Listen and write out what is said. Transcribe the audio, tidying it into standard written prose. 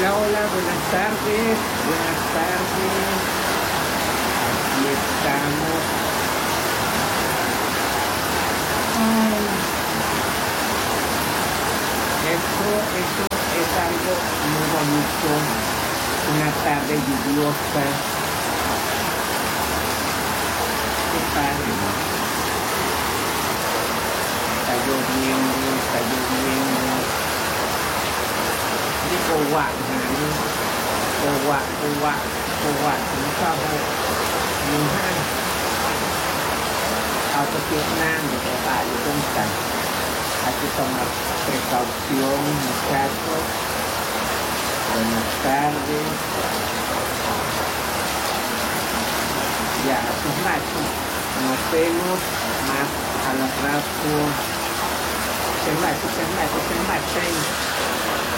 Hola, buenas tardes, buenas tardes. Aquí estamos. Ay, esto es algo muy bonito. Una tarde lluviosa. Qué padre, ¿no? Está lloviendo, está lloviendo. Digo, guau, guau, chúng ta nhiều hơn. Autogestionando, trabalho constante. Hay que tomar precaución, muchachos. Buenas tardes. Ya, sus machos. Nos vemos más a la rato. Se mate.